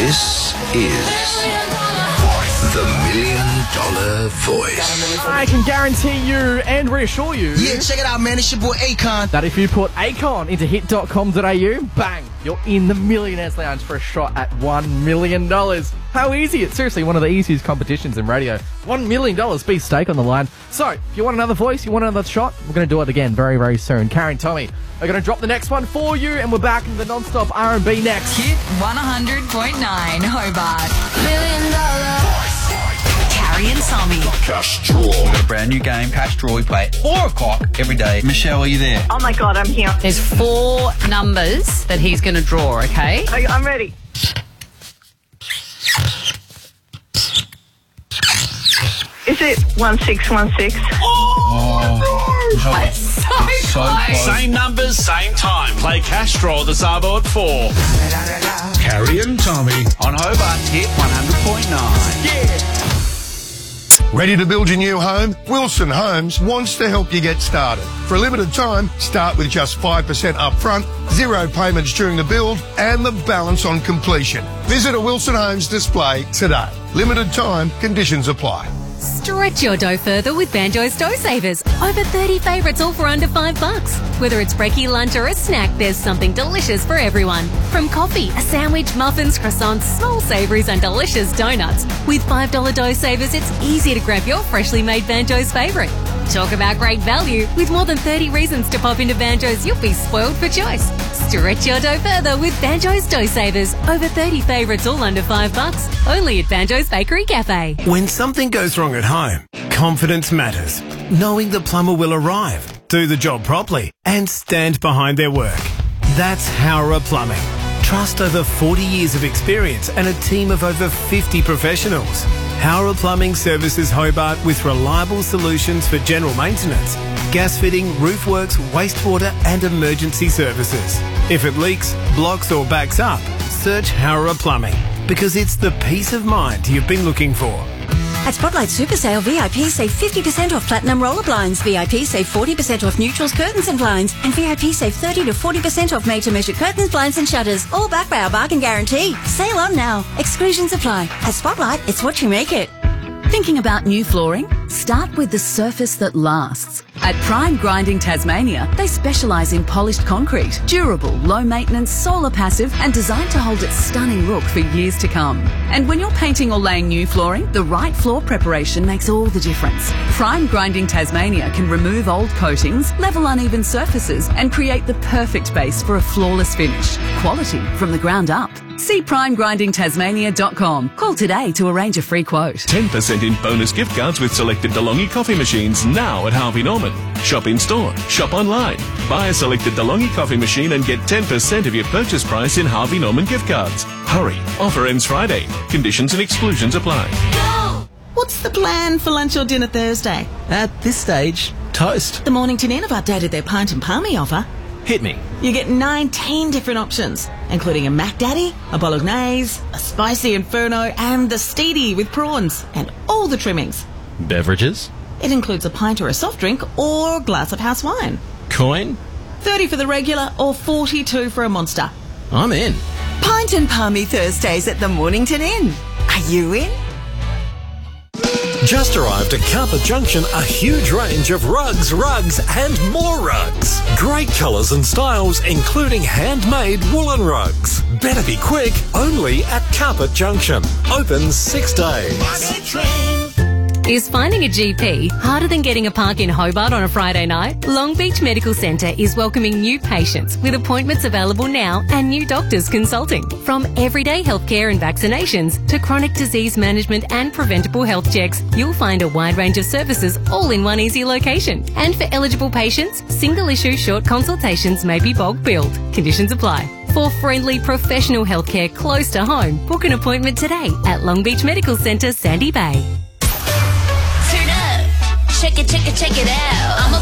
This is the $1 Million Voice. I can guarantee you and reassure you. Yeah, check it out, man. It's your boy Akon. That if you put Akon into hit.com.au, bang, you're in the Millionaires Lounge for a shot at $1 million. How easy. It's seriously one of the easiest competitions in radio. $1 million beef steak on the line. So, if you want another voice, you want another shot, we're going to do it again very, very soon. Karen and Tommy are going to drop the next one for you, and we're back in the non-stop R&B next. Hit 100.9 Hobart. $1 Million Carrie and Tommy. Cash Draw. We've got a brand new game, Cash Draw. We play at 4 o'clock every day. Michelle, are you there? Oh my God, I'm here. There's 4 numbers that he's going to draw, okay? I'm ready. Is it 1616? That's so close. Same numbers, same time. Play Cash Draw this Arvo at 4. Carrie and Tommy. On Hobart's Hit 100.9. Ready to build your new home? Wilson Homes wants to help you get started. For a limited time, start with just 5% up front, 0 payments during the build, and the balance on completion. Visit a Wilson Homes display today. Limited time, conditions apply. Stretch your dough further with Banjo's Dough Savers. Over 30 favourites all for under $5. Whether it's brekkie, lunch or a snack, there's something delicious for everyone. From coffee, a sandwich, muffins, croissants, small savouries and delicious donuts. With $5 Dough Savers, it's easy to grab your freshly made Banjo's favourite. Talk about great value. With more than 30 reasons to pop into Banjo's, you'll be spoiled for choice. Stretch your dough further with Banjo's Dough Savers. Over 30 favourites all under $5. Only at Banjo's Bakery Cafe. When something goes wrong at home, confidence matters. Knowing the plumber will arrive, do the job properly, and stand behind their work. That's Howrah Plumbing. Trust over 40 years of experience and a team of over 50 professionals. Howrah Plumbing services Hobart with reliable solutions for general maintenance, gas fitting, roof works, wastewater and emergency services. If it leaks, blocks or backs up, search Howrah Plumbing because it's the peace of mind you've been looking for. At Spotlight Super Sale, VIP save 50% off Platinum Roller Blinds, VIP save 40% off Neutrals Curtains and Blinds, and VIP save 30 to 40% off made-to-measure curtains, blinds and shutters, all backed by our bargain guarantee. Sale on now. Exclusions apply. At Spotlight, it's what you make it. Thinking about new flooring? Start with the surface that lasts. At Prime Grinding Tasmania, they specialise in polished concrete, durable, low-maintenance, solar passive and designed to hold its stunning look for years to come. And when you're painting or laying new flooring, the right floor preparation makes all the difference. Prime Grinding Tasmania can remove old coatings, level uneven surfaces and create the perfect base for a flawless finish. Quality from the ground up. See primegrindingtasmania.com. Call today to arrange a free quote. 10% in bonus gift cards with selected DeLonghi coffee machines now at Harvey Norman. Shop in store, shop online. Buy a selected DeLonghi coffee machine and get 10% of your purchase price in Harvey Norman gift cards. Hurry, offer ends Friday. Conditions and exclusions apply. Go! What's the plan for lunch or dinner Thursday? At this stage, toast. The Mornington Inn have updated their pint and palmy offer. Hit me. You get 19 different options, including a Mac Daddy, a Bolognese, a Spicy Inferno, and the Steedy with prawns, and all the trimmings. Beverages? It includes a pint or a soft drink or a glass of house wine. Coin? 30 for the regular or 42 for a monster. I'm in. Pint and palmy Thursdays at the Mornington Inn. Are you in? Just arrived at Carpet Junction, a huge range of rugs, and more rugs. Great colours and styles, including handmade woolen rugs. Better be quick, only at Carpet Junction. Open 6 days. Is finding a GP harder than getting a park in Hobart on a Friday night? Long Beach Medical Centre is welcoming new patients with appointments available now and new doctors consulting. From everyday healthcare and vaccinations to chronic disease management and preventable health checks, you'll find a wide range of services all in one easy location. And for eligible patients, single-issue short consultations may be bulk billed. Conditions apply. For friendly professional healthcare close to home, book an appointment today at Long Beach Medical Centre, Sandy Bay. Check it out.